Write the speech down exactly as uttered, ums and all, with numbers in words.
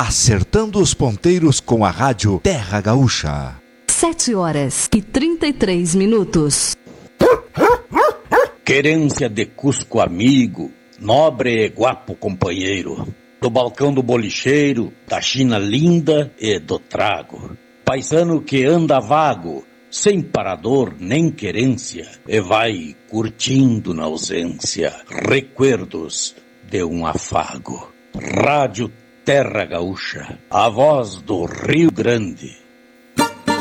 acertando os ponteiros com a rádio Terra Gaúcha. Sete horas e trinta e três minutos. Querência de Cusco amigo, nobre e guapo companheiro, do balcão do bolicheiro, da China linda e do trago. Paisano que anda vago, sem parador nem querência, e vai curtindo na ausência recuerdos de um afago. Rádio Terra Gaúcha, a voz do Rio Grande,